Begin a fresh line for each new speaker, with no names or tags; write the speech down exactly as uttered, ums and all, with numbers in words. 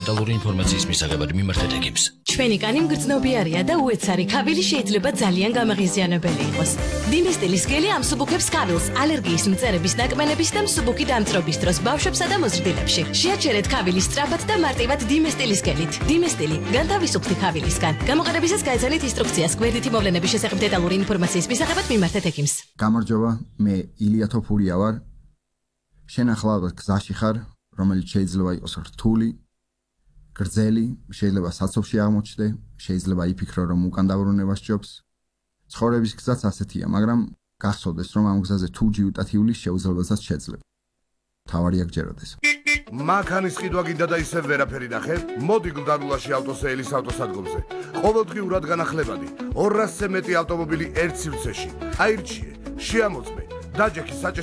დეტალური ინფორმაციის მისაღებად მიმართეთ ეკიპს.
ჩვენი კანი მგრძნობიარია და უეცარი ქავილი შეიძლება ძალიან გამაღიზიანებელი იყოს. დიმესტილის გელი ამსუბუქებს ქავილს ალერგიის მწერების ნაკმენების და მსუბუქი დამწრობის დროს ბავშვებსა და მოზრდილებში. შეაჩერეთ ქავილის სწრაფად და მარტივად დიმესტილის გელით. დიმესტილი განთავისუფლდი ქავილისგან. გამოყენებისას გაეცანით ინსტრუქციას გვერდითი მოვლენების შესახებ დეტალური ინფორმაციის მისაღებად მიმართეთ ეკიმს.
გამარჯობა, მე ილია თოფურია ვარ. შენ ახლა გზაში ხარ, რომელიც შეიძლება იყოს რთული, გრძელი, შეიძლება საცობში აღმოჩნდე, შეიძლება იფიქრო, რომ უკან დაბრუნება სჯობს. ცხოვრების გზაც ასეთია, მაგრამ გახსოვდეს, რომ ამ გზაზე თუ ჯიუტათიulis შეუძლებელსაც შეძლებ. თავარია გჯეროდეს.
მანქანის ყიდვა გინდა და ისევ ვერაფერი ნახე? მოდი გლდანულაში ავტოსეილის ავტოსადგომზე. ყოველდღიურად განახლებადი, ორასზე მეტი ავტომობილი ერთ სივრცეში. აირჩიე, შეამოწმე, დაჯექი საჭე